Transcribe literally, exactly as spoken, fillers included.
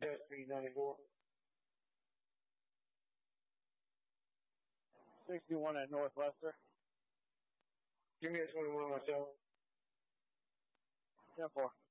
S P ninety-four. sixty-one at Northwestern. Give me a twenty-one myself. ten four.